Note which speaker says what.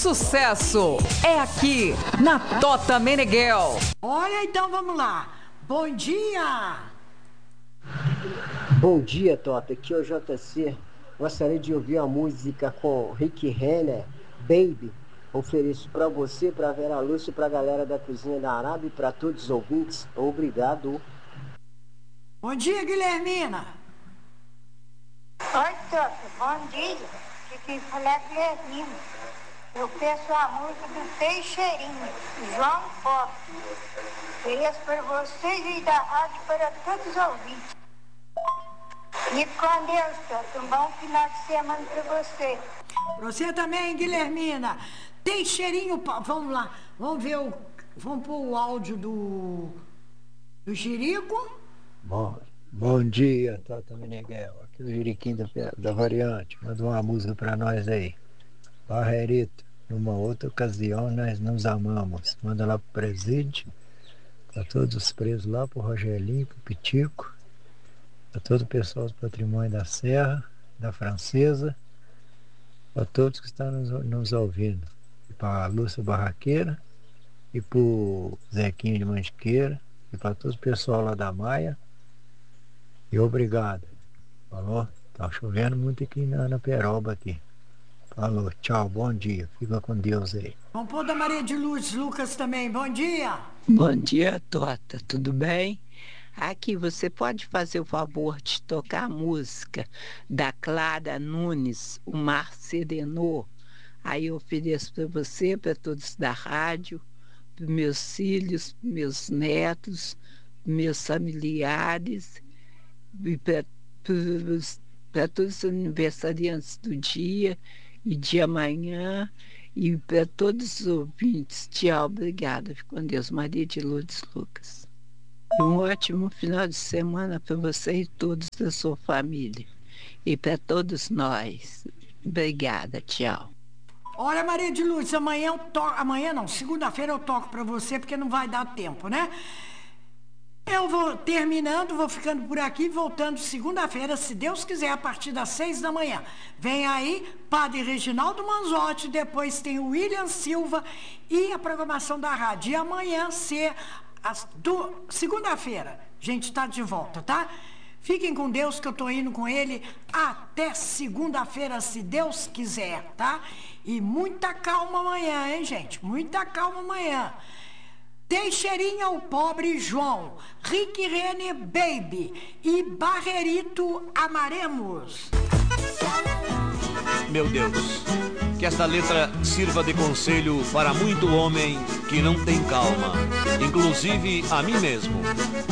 Speaker 1: sucesso é aqui na Tota Meneghel.
Speaker 2: Olha, então vamos lá. Bom dia!
Speaker 3: Bom dia, Tota. Aqui é o JC. Gostaria de ouvir a música com Rick Renner, Baby. Ofereço para você, para Vera Lúcia, para a galera da Cozinha da Arábia e para todos os ouvintes. Obrigado.
Speaker 2: Bom dia, Guilhermina!
Speaker 4: Oi, Tota. Bom dia. De quem fala é Guilhermina. Eu peço a música do Teixeirinho, João Pobre. Ofereço para vocês e da rádio para todos os ouvintes. E com Deus, Tota. Um bom final de semana para você.
Speaker 2: Você também, Guilhermina. Teixeirinho, vamos lá. Vamos ver vamos pôr o áudio do Jerico.
Speaker 5: Bom dia, Tota Meneghel. Aqui é o Jeriquinho da Variante. Manda uma música pra nós aí. Barrerito, numa outra ocasião nós nos amamos. Manda lá pro presídio, pra todos os presos lá, pro Rogelinho, pro Pitico, pra todo o pessoal do Patrimônio da Serra, da Francesa, pra todos que estão nos ouvindo. E pra Lúcia Barraqueira, e pro Zequinho de Mantiqueira, e pra todo o pessoal lá da Maia. E obrigado. Falou? Tá chovendo muito aqui na Peroba aqui. Falou, tchau, bom dia. Fica com Deus aí.
Speaker 2: Vamos pôr da Maria de Lourdes Lucas também. Bom dia.
Speaker 6: Bom dia, Tota. Tudo bem? Aqui, você pode fazer o favor de tocar a música da Clara Nunes, O Mar Serenou. Aí eu ofereço para você, para todos da rádio, para meus filhos, meus netos, meus familiares, e para todos os aniversariantes do dia e de amanhã, e para todos os ouvintes. Tchau, obrigada. Fique com Deus. Maria de Lourdes Lucas. E um ótimo final de semana para você e todos da sua família. E para todos nós. Obrigada, tchau.
Speaker 2: Olha, Maria de Lourdes, amanhã não, segunda-feira eu toco para você, porque não vai dar tempo, né? Eu vou terminando, vou ficando por aqui, voltando segunda-feira, se Deus quiser, a partir das 6 da manhã. Vem aí, Padre Reginaldo Manzotti, depois tem o William Silva e a programação da rádio. E amanhã, segunda-feira, a gente está de volta, tá? Fiquem com Deus, que eu tô indo com ele até segunda-feira, se Deus quiser, tá? E muita calma amanhã, hein, gente? Muita calma amanhã. Teixeirinha, o Pobre João, Rick Renner, Baby e Barrerito, Amaremos.
Speaker 7: Meu Deus, que esta letra sirva de conselho para muito homem que não tem calma, inclusive a mim mesmo.